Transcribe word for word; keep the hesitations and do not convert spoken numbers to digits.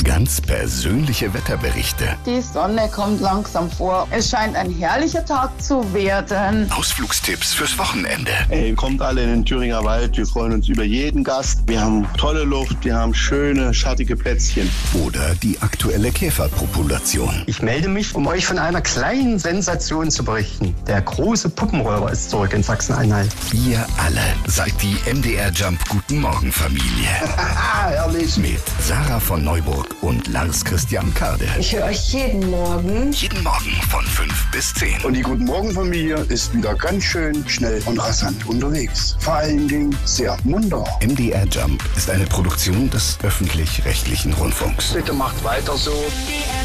Ganz persönliche Wetterberichte. Die Sonne kommt langsam vor. Es scheint ein herrlicher Tag zu werden. Ausflugstipps fürs Wochenende. Ey, kommt alle in den Thüringer Wald. Wir freuen uns über jeden Gast. Wir haben tolle Luft, wir haben schöne, schattige Plätzchen. Oder die aktuelle Käferpopulation. Ich melde mich, um euch von einer kleinen Sensation zu berichten. Der große Puppenröhrer ist zurück in Sachsen-Anhalt. Ihr alle seid die M D R Jump Guten Morgen Familie. Herrlich. Mit Sarah von Neuburg und Lars Christian Kade. Ich höre euch jeden Morgen. Jeden Morgen von fünf bis zehn. Und die Guten Morgen Familie ist wieder ganz schön schnell und rasant unterwegs. Vor allen Dingen sehr munter. M D R Jump ist eine Produktion des öffentlich-rechtlichen Rundfunks. Bitte macht weiter so.